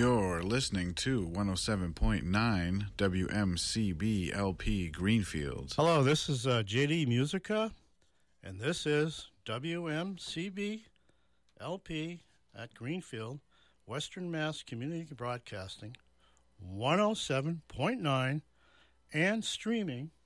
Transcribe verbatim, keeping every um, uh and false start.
You're listening to one oh seven point nine W M C B L P Greenfield. Hello, this is uh, J D Musica, and this is W M C B L P at Greenfield, Western Mass Community Broadcasting, one oh seven point nine, and streaming